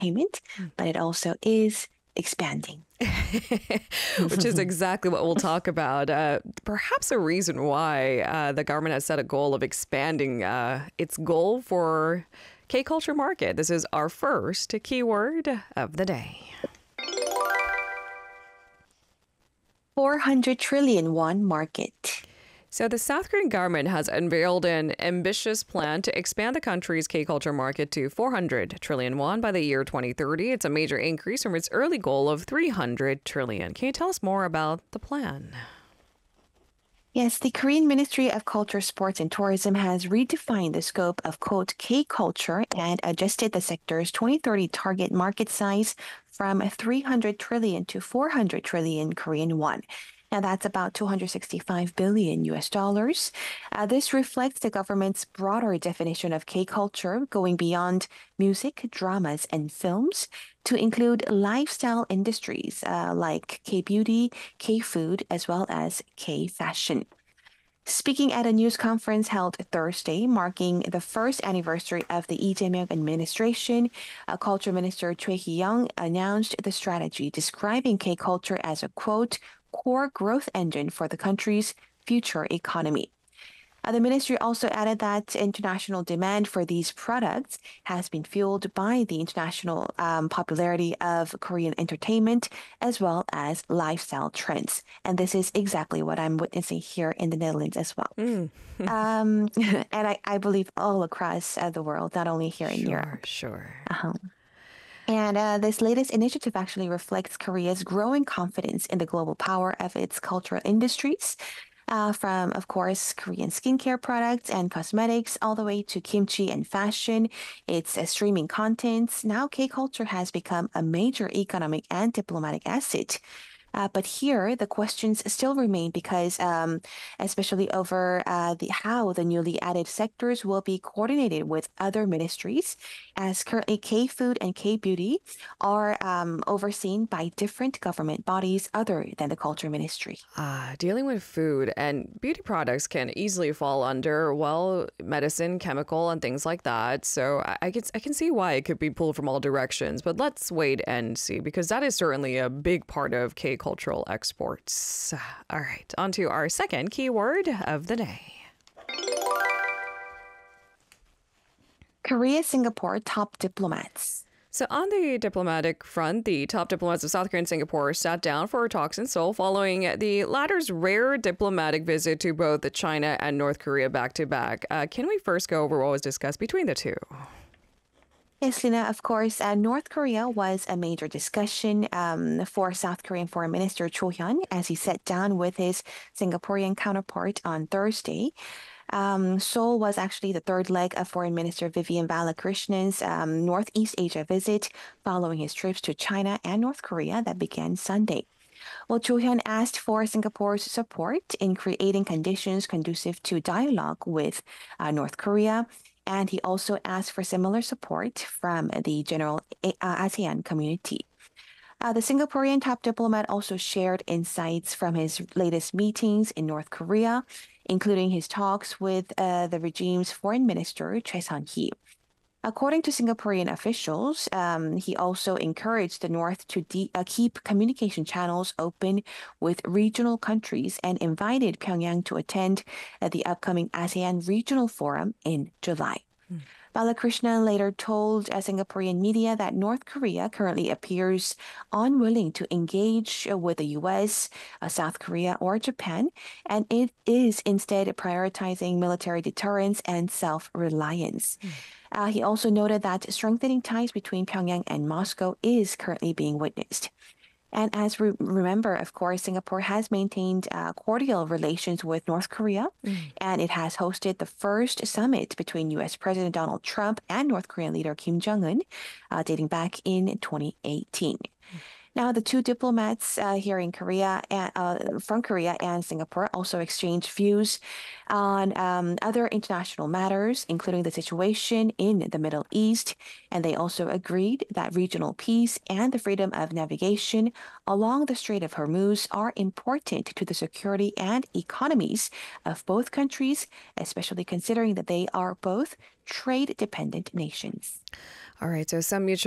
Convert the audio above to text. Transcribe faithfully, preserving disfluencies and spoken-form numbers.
entertainment, but it also is expanding. Which is exactly what we'll talk about. Uh, perhaps a reason why uh, the government has set a goal of expanding uh, its goal for K-culture market. This is our first keyword of the day. four hundred trillion won market. So the South Korean government has unveiled an ambitious plan to expand the country's K-culture market to four hundred trillion won by the year twenty thirty. It's a major increase from its early goal of three hundred trillion. Can you tell us more about the plan? Yes, the Korean Ministry of Culture, Sports and Tourism has redefined the scope of, quote, K-culture and adjusted the sector's twenty thirty target market size from three hundred trillion to four hundred trillion Korean won. Now, that's about two hundred sixty-five billion U S dollars. Uh, this reflects the government's broader definition of K-culture, going beyond music, dramas, and films to include lifestyle industries uh, like K-beauty, K-food, as well as K-fashion. Speaking at a news conference held Thursday, marking the first anniversary of the Lee Jae-myung administration, uh, Culture Minister Choi Hee-young announced the strategy, describing K-culture as a, quote, core growth engine for the country's future economy. Uh, the ministry also added that international demand for these products has been fueled by the international um, popularity of Korean entertainment as well as lifestyle trends. And this is exactly what I'm witnessing here in the Netherlands as well. Mm. um, and I, I believe all across uh, the world, not only here in sure, Europe. Sure, uh-huh. And uh, this latest initiative actually reflects Korea's growing confidence in the global power of its cultural industries. Uh, from, of course, Korean skincare products and cosmetics, all the way to kimchi and fashion, its uh, streaming contents. Now, K-culture has become a major economic and diplomatic asset. Uh, but here, the questions still remain because, um, especially over uh, the how the newly added sectors will be coordinated with other ministries, as currently K-food and K-beauty are um, overseen by different government bodies other than the Culture Ministry. Uh, dealing with food and beauty products can easily fall under, well, medicine, chemical, and things like that. So I, I can I can see why it could be pulled from all directions. But let's wait and see, because that is certainly a big part of K cultural exports. All right, on to our second keyword of the day. Korea, Singapore top diplomats. So on the diplomatic front, the top diplomats of South Korea and Singapore sat down for talks in Seoul following the latter's rare diplomatic visit to both China and North Korea back to back. Uh, can we first go over what was discussed between the two? Yes, Lina, of course, uh, North Korea was a major discussion um, for South Korean Foreign Minister Cho Hyun as he sat down with his Singaporean counterpart on Thursday. Um, Seoul was actually the third leg of Foreign Minister Vivian Balakrishnan's um, Northeast Asia visit following his trips to China and North Korea that began Sunday. Well, Cho Hyun asked for Singapore's support in creating conditions conducive to dialogue with uh, North Korea. And he also asked for similar support from the general uh, ASEAN community. Uh, the Singaporean top diplomat also shared insights from his latest meetings in North Korea, including his talks with uh, the regime's foreign minister, Choi Sun-hee. According to Singaporean officials, um, he also encouraged the North to de- uh, keep communication channels open with regional countries and invited Pyongyang to attend uh, the upcoming ASEAN Regional Forum in July. Mm. Balakrishnan later told uh, Singaporean media that North Korea currently appears unwilling to engage uh, with the U S, uh, South Korea, or Japan, and it is instead prioritizing military deterrence and self-reliance. Mm. Uh, he also noted that strengthening ties between Pyongyang and Moscow is currently being witnessed. And as we remember, of course, Singapore has maintained uh, cordial relations with North Korea, mm. and it has hosted the first summit between U S President Donald Trump and North Korean leader Kim Jong-un, uh, dating back in twenty eighteen. Mm. Now, the two diplomats uh, here in Korea, and, uh, from Korea and Singapore, also exchanged views on um, other international matters, including the situation in the Middle East. And they also agreed that regional peace and the freedom of navigation along the Strait of Hormuz are important to the security and economies of both countries, especially considering that they are both trade-dependent nations. All right, so some mutual